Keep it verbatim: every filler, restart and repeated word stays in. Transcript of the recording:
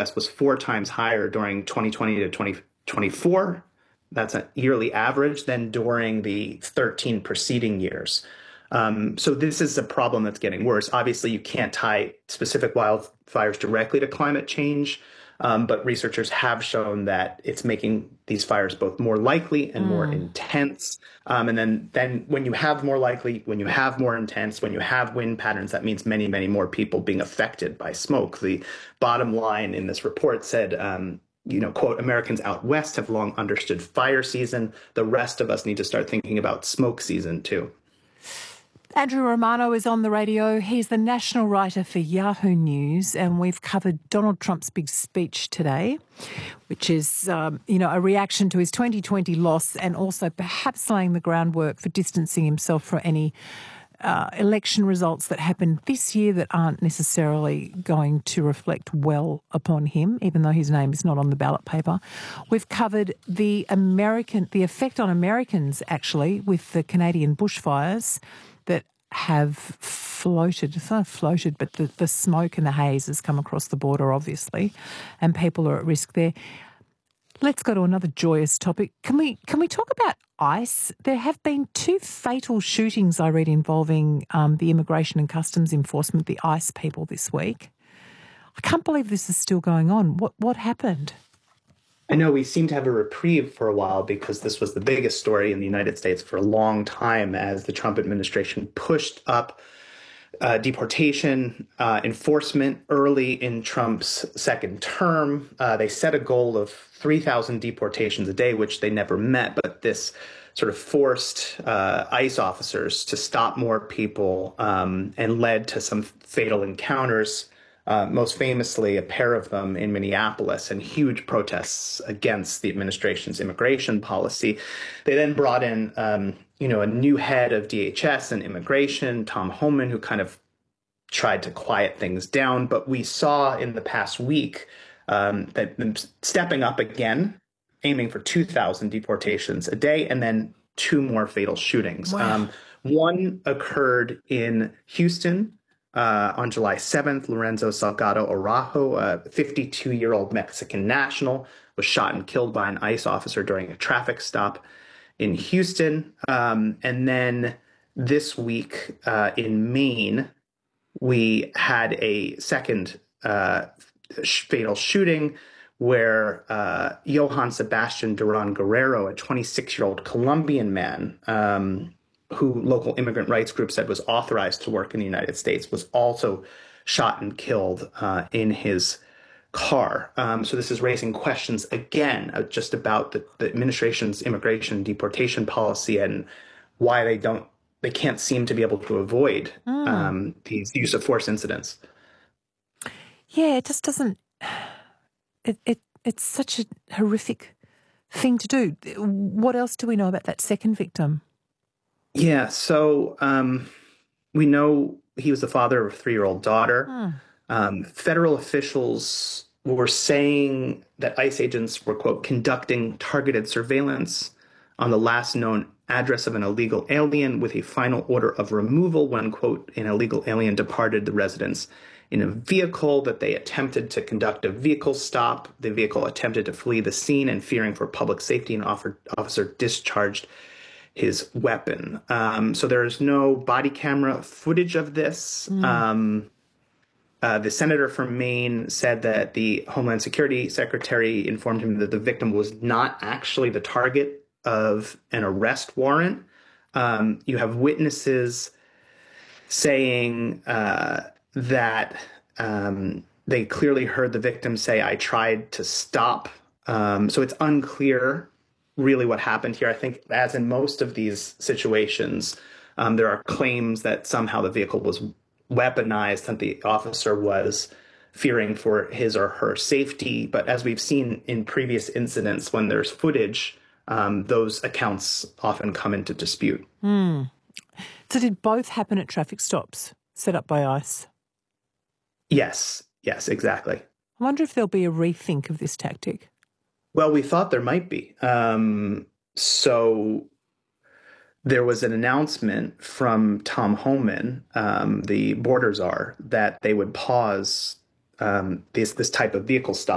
protests was four times higher during twenty twenty to twenty twenty-four. That's a yearly average than during the thirteen preceding years. Um, so this is a problem that's getting worse. Obviously, you can't tie specific wildfires directly to climate change, um, but researchers have shown that it's making these fires both more likely and mm. more intense. Um, and then, then when you have more likely, when you have more intense, when you have wind patterns, that means many, many more people being affected by smoke. The bottom line in this report said, um, you know, quote, Americans out west have long understood fire season. The rest of us need to start thinking about smoke season, too. Andrew Romano is on the radio. He's the national writer for Yahoo News, and we've covered Donald Trump's big speech today, which is, um, you know, a reaction to his twenty twenty loss and also perhaps laying the groundwork for distancing himself from any uh, election results that happen this year that aren't necessarily going to reflect well upon him, even though his name is not on the ballot paper. We've covered the American, the effect on Americans, actually, with the Canadian bushfires that have floated, it's not floated, but the, the smoke and the haze has come across the border, obviously, and people are at risk there. Let's go to another joyous topic. Can we can we talk about ICE? There have been two fatal shootings, I read, involving um, the Immigration and Customs Enforcement, the ICE people, this week. I can't believe this is still going on. What what happened? I know we seem to have a reprieve for a while because this was the biggest story in the United States for a long time as the Trump administration pushed up uh, deportation uh, enforcement early in Trump's second term. Uh, they set a goal of three thousand deportations a day, which they never met. But this sort of forced uh, ICE officers to stop more people um, and led to some fatal encounters. Uh, most famously, a pair of them in Minneapolis, and huge protests against the administration's immigration policy. They then brought in, um, you know, a new head of D H S and immigration, Tom Homan, who kind of tried to quiet things down. But we saw in the past week um, that them stepping up again, aiming for two thousand deportations a day, and then two more fatal shootings. Wow. Um, one occurred in Houston, Uh, on July seventh, Lorenzo Salgado Araujo, a fifty-two-year-old Mexican national, was shot and killed by an ICE officer during a traffic stop in Houston. Um, and then this week uh, in Maine, we had a second uh, fatal shooting where uh, Johann Sebastian Duran Guerrero, a twenty-six-year-old Colombian man, um, who local immigrant rights groups said was authorized to work in the United States, was also shot and killed uh, in his car. Um, so this is raising questions again uh, just about the, the administration's immigration and deportation policy and why they don't, they can't seem to be able to avoid mm. um, these use of force incidents. Yeah, it just doesn't. It, it it's such a horrific thing to do. What else do we know about that second victim? Yeah, so um, we know he was the father of a three-year-old daughter. Hmm. Um, federal officials were saying that ICE agents were, quote, conducting targeted surveillance on the last known address of an illegal alien with a final order of removal when, quote, an illegal alien departed the residence in a vehicle, that they attempted to conduct a vehicle stop. The vehicle attempted to flee the scene, and fearing for public safety, an officer discharged his weapon. Um, so there is no body camera footage of this. Mm. Um, uh, the senator from Maine said that the Homeland Security Secretary informed him that the victim was not actually the target of an arrest warrant. Um, you have witnesses saying uh, that um, they clearly heard the victim say, "I tried to stop." Um, so it's unclear really what happened here. I think, as in most of these situations, um, there are claims that somehow the vehicle was weaponized, that the officer was fearing for his or her safety. But as we've seen in previous incidents, when there's footage, um, those accounts often come into dispute. Mm. So did both happen at traffic stops set up by ICE? Yes, yes, exactly. I wonder if there'll be a rethink of this tactic. Well, we thought there might be. Um, so there was an announcement from Tom Homan, um, the border czar, that they would pause um, this this type of vehicle stop